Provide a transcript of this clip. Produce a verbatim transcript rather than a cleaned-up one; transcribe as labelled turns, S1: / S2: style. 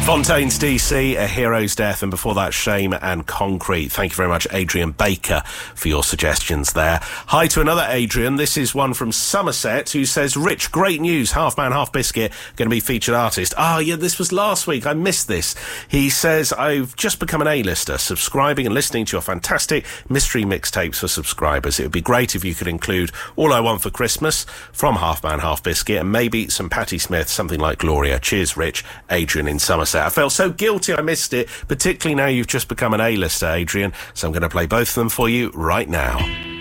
S1: Fontaine's D C, A Hero's Death, and before that, Shame and Concrete. Thank you very much, Adrian Baker, for your suggestions there. Hi to another Adrian. This is one from Somerset who says, Rich, great news. Half Man, Half Biscuit going to be featured artist. Ah, yeah, this was last week. I missed this. He says, I've just become an A-lister, subscribing and listening to your fantastic mystery mixtapes for subscribers. It would be great if you could include All I Want for Christmas from Half Man, Half Biscuit, and maybe some Patti Smith, something like Gloria. Cheers, Rich. Adrian in Somerset. I felt so guilty I missed it, particularly now you've just become an A-lister, Adrian, so I'm going to play both of them for you right now.